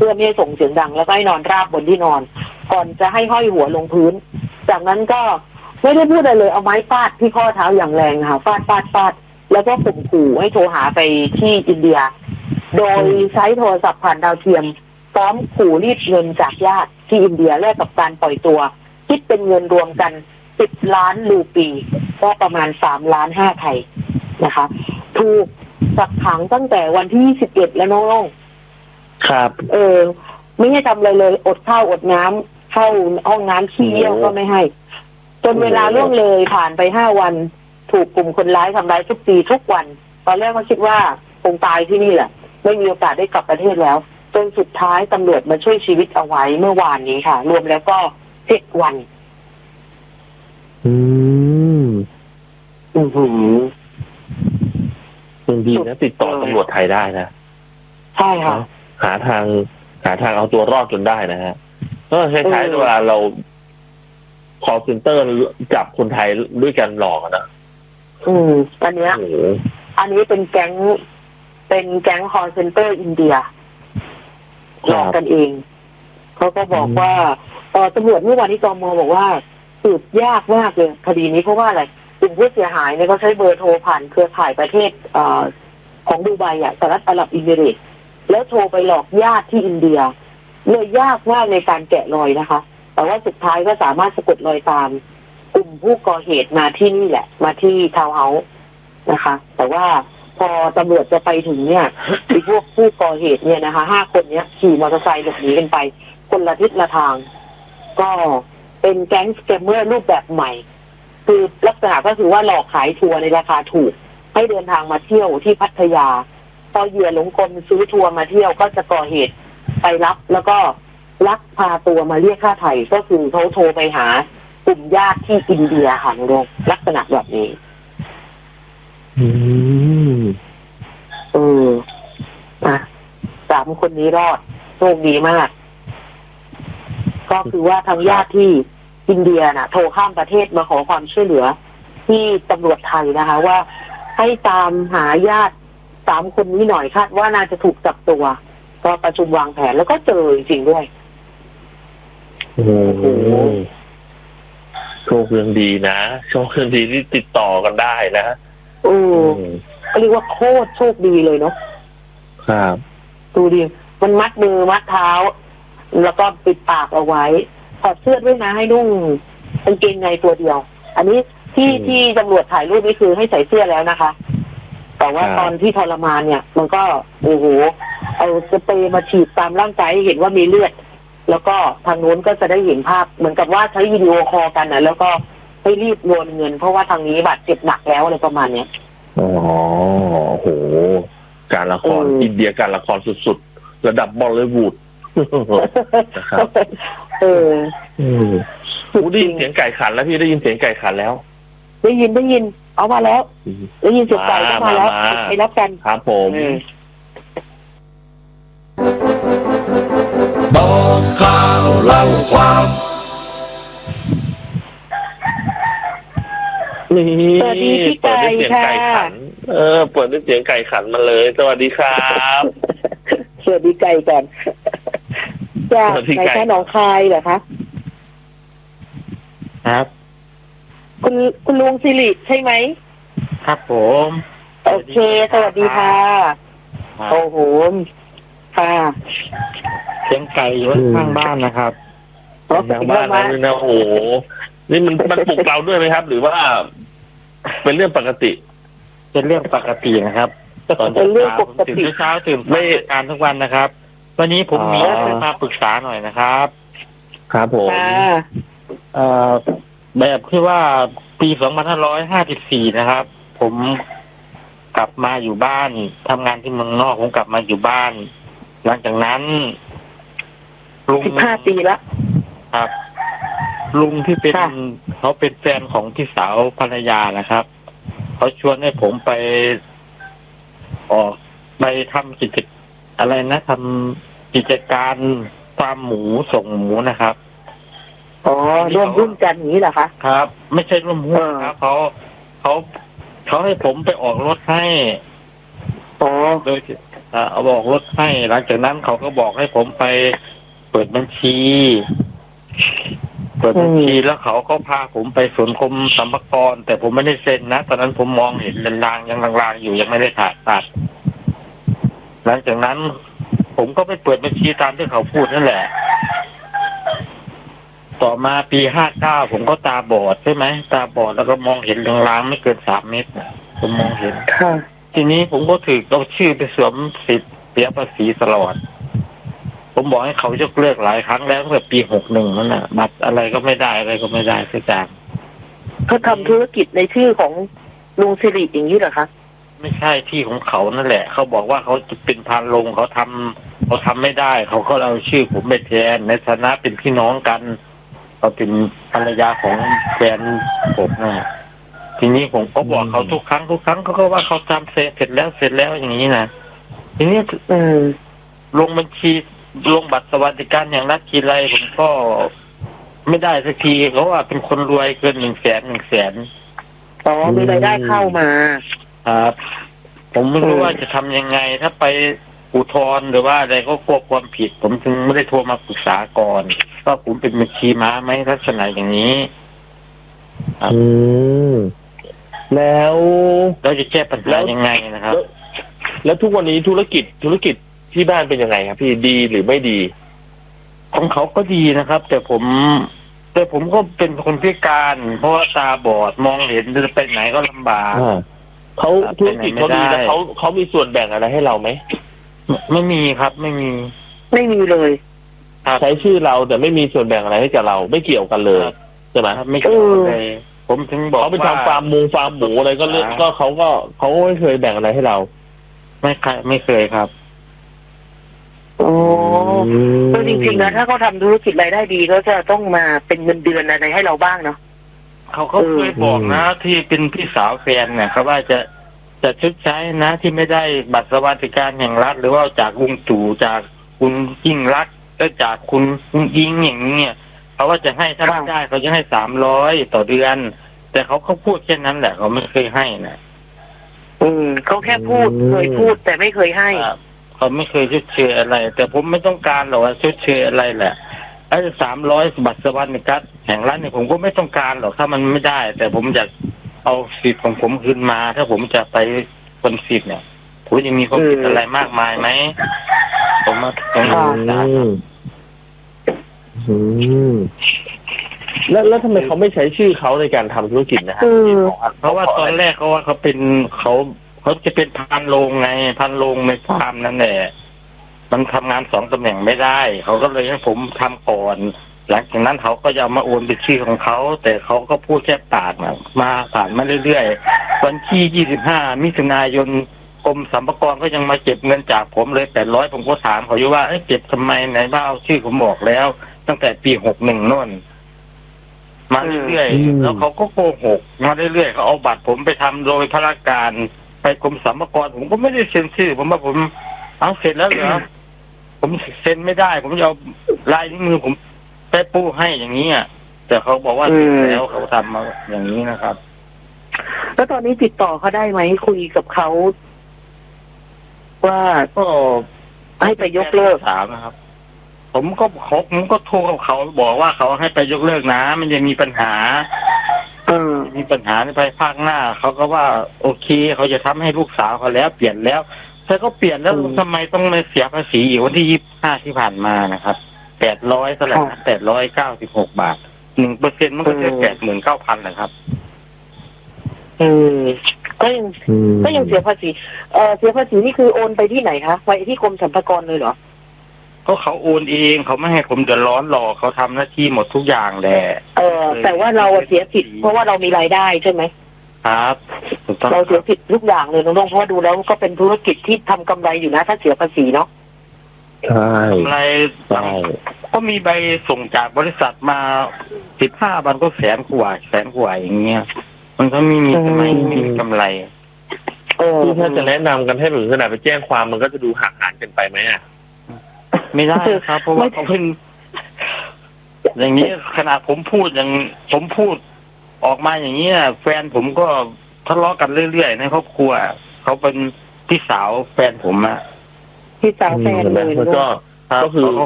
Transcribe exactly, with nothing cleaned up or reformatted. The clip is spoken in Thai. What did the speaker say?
พื่อไม่ให้ส่งเสียงดังแล้วก็ให้นอนราบบนที่นอนก่อนจะให้ห้อยหัวลงพื้นจากนั้นก็ไม่ได้พูดอะไรเลยเอาไม้ฟาดที่ข้อเท้าอย่างแรงค่ะฟาดฟาดฟาดแล้วก็ข่มขู่ให้โทรหาไปที่อินเดียโดยใช้โทรศัพท์ผ่านดาวเทียมพร้อมขู่รีดเงินจากญาติที่อินเดียแลกกับการปล่อยตัวคิดเป็นเงินรวมกันสิบล้านรูปีก็ประมาณสามล้านห้าไทยนะคะถูกกักขังตั้งแต่วันที่ยี่สิบเอ็ดแล้วน้องครับเออไม่ให้ทำอะไรเลยอดข้าวอดน้ำเข้าห้องน้ำขี้เยี่ยวก็ไม่ให้จนเวลาล่วงเลยผ่านไปห้าวันถูกกลุ่มคนร้ายทำร้ายทุกปีทุกวันตอนแรกก็คิดว่าคงตายที่นี่แหละไม่มีโอกาสได้กลับประเทศแล้วจนสุดท้ายตำรวจมาช่วยชีวิตเอาไว้เมื่อวานนี้ค่ะรวมแล้วก็เจ็ดวันอืมอือหือยังดีนะติดต่อตำรวจไทยได้นะใช่ค่ะหาทางหาทางเอาตัวรอดจนได้นะฮะก็คล้ายๆเวลาเราคอลเซ็นเตอร์จับคนไทยด้วยกันหลอกนะอืมอันเนี้ยอันนี้เป็นแก๊งเป็นแก๊งคอลเซ็นเตอร์อินเดียหลอกกันเองเขาก็บอกว่าเออตำรวจเมื่อวานนี้ตม.บอกว่าสืบยากมากเลยคดีนี้เพราะว่าอะไรกลุ่มผู้เสียหายเนี่ยเขาใช้เบอร์โทรผ่านเครือข่ายประเทศเอ่อของดูไบอ่ะสหรัฐอาหรับเอมิเรตส์แล้วโทรไปหลอกญาติที่อินเดียเลยยากมากในการแกะรอยนะคะแต่ว่าสุดท้ายก็สามารถสะกดรอยตามกลุ่มผู้ก่อเหตุมาที่นี่แหละมาที่ทาวน์เฮาส์นะคะแต่ว่าพอตำรวจจะไปถึงเนี่ยไอ้พวกผู้ก่อเหตุเนี่ยนะคะห้าคนเนี้ยขี่มอเตอร์ไซค์หลบหนีกันไปคนละทิศละทางก็เป็นแก๊งสแกมเมอร์รูปแบบใหม่คือลักษณะก็คือว่าหลอกขายทัวร์ในราคาถูกให้เดินทางมาเที่ยวที่พัทยาพอเหยื่อหลงกลซื้อทัวร์มาเที่ยวก็จะก่อเหตุไปรับแล้วก็ลักพาตัวมาเรียกค่าไถ่ก็คือเขาโทรไปหากลุ่มญาติที่อินเดียค่ะน้องลักษณะแบบนี้อืมเอออ่ะสามคนนี้รอดโชคดีมากก็คือว่าทางญาติที่อินเดียน่ะโทรข้ามประเทศมาขอความช่วยเหลือที่ตำรวจไทยนะคะว่าให้ตามหาญาติสามคนนี้หน่อยคาดว่าน่าจะถูกจับตัวก็ประชุมวางแผนแล้วก็เจอจริงๆด้วยโอ้โหโชคยังดีนะโชคยังดีที่ติดต่อกันได้นะโอ้ก็เรียกว่าโคตรโชคดีเลยเนาะครับดูดิมันมัดมือมัดเท้าแล้วก็ปิดปากเอาไว้ถอดเสื้อด้วยนะให้นุ่งกางเกงในตัวเดียวอันนี้ที่ที่ตำรวจถ่ายรูปนี่คือให้ใส่เสื้อแล้วนะคะแต่ว่าตอนที่ทรมานเนี่ยมันก็โอ้โหเอาสเปรย์มาฉีดตามร่างกายให้เห็นว่ามีเลือดแล้วก็ทางนู้นก็จะได้เห็นภาพเหมือนกับว่าใช้วิดีโอคอลกันนะแล้วก็ให้รีบโอนเงินเพราะว่าทางนี้บาดเจ็บหนักแล้วอะไรประมาณเนี้ยอ๋อโหการละครอินเดียการละครสุดๆระดับบอลลีวูดนะครับเออได้ยินเสียงไก่ขันแล้วพี่ได้ยินเสียงไก่ขันแล้วได้ยินได้ยินเอามาแล้วได้ยินเสียงไก่ก็มาแล้วไปรับกันครับผมบอกข่าวเล่าความนี่สวัสดีพี่ไก่ค่ะเออเปิดด้วยเสียงไก่ขันมาเลยสวัสดีครับสวัสดีไก่ก่อนจากไหนคะหนองคายเหรอคะครับคุณคุณลุงสิริใช่ไหมครับผมโอเคสวัสดีค่ะโอ้โหค่ะเสียงไก่อยู่ข้างบ้านนะครับข้างบ้านนี่นะโอ้โหนี่มันมันปลุกเราด้วยไหมครับหรือว่าเป็นเรื่องปกติเป็นเรื่องปกตินะครับตอนเช้าตื่นเช้าตื่นไม่การทุกวันนะครับวันนี้ผมมีเรื่องมาปรึกษาหน่อยนะครับครับผมเอ่อแบบที่ว่าปีสองพันห้าร้อยห้าสิบสี่นะครับผมกลับมาอยู่บ้านทำงานที่เมืองนอกผมกลับมาอยู่บ้านหลังจากนั้นลุงสิบห้าปีแล้วครับลุงที่เป็นเขาเป็นแฟนของพี่สาวภรรยานะครับเขาชวนให้ผมไปออกไปทำกิจอะไรนะทำกิจการฟาร์มหมูส่งหมูนะครับอ๋อร่วมหุ้นกันอย่างนี้เหรอคะครับไม่ใช่ร่วมหุ้นครับเขาเขาเขาให้ผมไปออกรถให้อ๋อโดยเอาบอกรถให้หลังจากนั้นเขาก็บอกให้ผมไปเปิดบัญชีเปิดบัญชีแล้วเขาก็พาผมไปศูนย์กรมสรรพากรแต่ผมไม่ได้เซ็นนะตอนนั้นผมมองเห็นลางๆยังลางๆอยู่ยังไม่ได้ถ่ายตัดหลังจากนั้นผมก็ไปเปิดบัญชีตามที่เขาพูดนั่นแหละต่อมาปีห้าเก้าผมก็ตาบอดใช่ไหมตาบอดแล้วก็มองเห็นลางๆไม่เกินสามเมตรผมมองเห็นทีนี้ผมก็ถือเอาชื่อไปสวมสิทธิ์เสียภาษีตลอดผมบอกให้เขายกเลิกหลายครั้งแล้วตั้งแต่ปีหกหนึ่งนั่นแหละบัตรอะไรก็ไม่ได้อะไรก็ไม่ได้สักอย่างเขาทำธุรกิจในชื่อของลุงสิริอย่างนี้เหรอคะไม่ใช่ที่ของเขานั่นแหละเขาบอกว่าเขาจะเป็นพานลงเขาทำเขาทำไม่ได้เขาก็เอาชื่อผมไปแทนในฐานะเป็นพี่น้องกันเขาเป็นภรรยาของแฟนผมนะทีนี้ผมก็บอกเขาทุกครั้งทุกครั้งเขาก็ว่าเขาทำเสร็จเสร็จแล้วเสร็จแล้วอย่างนี้นะทีนี้เออลงบัญชีลงบัตรสวัสดิการอย่างรัฐทีไรผมก็ไม่ได้สักทีเขาว่าเป็นคนรวยเกินหนึ่งแสนหนึ่งแสนอ๋อมีรายได้เข้ามาครับผมไม่รู้ว่าจะทำยังไงถ้าไปอุทธรณ์หรือว่าอะไรก็กลัวความผิดผมจึงไม่ได้โทรมาปรึกษาก่อนว่าผมเป็นบัญชีม้าไหมลักษณะอย่างนี้อืมแล้วเราจะแก้ปัญหายังไงนะครับแล้วทุกวันนี้ธุรกิจธุรกิจที่บ้านเป็นยังไงครับพี่ดีหรือไม่ดีของเขาก็ดีนะครับแต่ผมแต่ผมก็เป็นคนพิการเพราะว่าตาบอดมองเห็นจะไปไหนก็ลำบากเขาธุรกิจเขาดีแล้วเขาเขามีส่วนแบ่งอะไรให้เราไหมไม่มีครับไม่มีไม่มีเลยใช้ชื่อเราแต่ไม่มีส่วนแบ่งอะไรให้กับเราไม่เกี่ยวกันเลยใช่ไหมไม่เกี่ยวกันเลยผมถึงบอกเขาไปทำฟาร์มมูฟาร์มหมูอะไรก็เลือกก็เขาก็เขาไม่เคยแบ่งอะไรให้เราไม่เคยไม่เคยครับโอ้ก็จริงๆนะถ้าเขาทำธุรกิจรายได้ดีก็จะต้องมาเป็นเงินเดือนอะไรให้เราบ้างเนาะเขาเขาเคยบอกนะที่เป็นพี่สาวแฟนเนี่ยเขาว่าจะจะชดใช้นะที่ไม่ได้บัตรสวัสดิการแห่งรัฐหรือว่าจากลุงตู่จากคุณยิ่งรักก็จากคุณยิงอย่างนี้เนี่ยเขาว่าจะให้ถ้าไม่ได้เขาจะให้สามร้อยต่อเดือนแต่เขาเขาพูดแค่นั้นแหละเขาไม่เคยให้นะอืมเขาแค่พูดเคยพูดแต่ไม่เคยให้เขาไม่เคยชดเชยอะไรแต่ผมไม่ต้องการหรอกชดเชยอะไรแหละไอ้สามร้อยบัตรสวัสดิการแห่งรัฐเนี่ยผมก็ไม่ต้องการหรอกถ้ามันไม่ได้แต่ผมอยากเอาสิทธิ์ของผมคืนมาถ้าผมจะไปคนสิทธิ์เนี่ยผมจะมีความผิดอะไรมากมายไหมผมมาตรงนี้แล้วแล้วทำไมเขาไม่ใช้ชื่อเขาในการทำธุรกิจนะฮะเพราะว่าตอนแรกเขาว่าเขาเป็นเขาเขาจะเป็นพันโรงไงพันโรงในฟาร์มนั่นแหละมันทำงานสองตำแหน่งไม่ได้เขาก็เลยให้ผมทำก่อนหลังจากนั้นเขาก็จะมาโอนเป็นชื่อของเขาแต่เขาก็พูดแค่ปากมาผ่านมาเรื่อยๆวันที่ยี่สิบห้ามิถุนายนกรมสรรพากรก็ยังมาเก็บเงินจากผมเลยแปดร้อยผมก็ถามเขาอยู่ว่าเก็บทำไมไหนบ้าเอาชื่อผมบอกแล้วตั้งแต่ปีหกหนึ่งโน่นมาเรื่อยๆแล้วเขาก็โกหกมาเรื่อยๆเขาเอาบัตรผมไปทำโดยพนักงานไปกรมสรรพากรผมก็ไม่ได้เซ็นชื่อผมว่าผมเอาเสร็จแล้วเหรอผมเซ็นไม่ได้ผมจะเอาลายนิ้วมือผมไปปูให้อย่างนี้อ่ะแต่เขาบอกว่าเสร็จแล้วเขาทำมาอย่างนี้นะครับแล้วตอนนี้ติดต่อเขาได้ไหมคุยกับเขาว่าก็ให้ไปยกเลิกถามนะครับผมก็เขาผมก็โทรกับเขาบอกว่าเขาให้ไปยกเลิกนะมันยังมีปัญหาเออมีปัญหาในภายภาคหน้าเขาก็ว่าโอเคเขาจะทำให้ลูกสาวเขาแล้วเปลี่ยนแล้วแต่ก็เปลี่ยนแล้วทำไมต้องมาเสียภาษีอีกวันที่ยี่สิบห้าที่ผ่านมานะครับแปดร้อยเท่าไหร่นะแปดร้อยเก้าสิบหกบาทหนึ่งเปอร์เซ็นต์มันก็จะแปดหมื่นเก้าพันนะครับเออก็ยังก็ยังเสียภาษีเออเสียภาษีนี่คือโอนไปที่ไหนคะไปที่กรมสรรพากรเลยเหรอก็เขาโอนเองเขาไม่ให้ผมเดือดร้อนหรอกเขาทำหน้าที่หมดทุกอย่างแหละเออแต่ว่าเราเสียผิดเพราะว่าเรามีรายได้ใช่ไหมครับเราเสียผิดทุกอย่างเลยน้องๆเพราะว่าดูแล้วก็เป็นธุรกิจที่ทำกำไรอยู่นะถ้าเสียภาษีเนาะใช่กำไรก็มีใบส่งจากบริษัทมาสิบห้าวันก็แสนกว่าแสนกว่าอย่างเงี้ยมันก็ไม่มีทำไมไม่มีกำไรคือถ้าจะแนะนำกันให้ถึงขนาดไปแจ้งความมันก็จะดูหักหานกันไปไหมอ่ะไม่ได้ครับเพราะว่าเขาเพิ่งอย่างนี้ขนาดผมพูดอย่างผมพูดออกมาอย่างนี้แฟนผมก็ทะเลาะกันเรื่อยๆในครอบครัวเขาเป็นพี่สาวแฟนผมอะพี่สาวแฟนเลยแล้วก็ครับก็คือเขา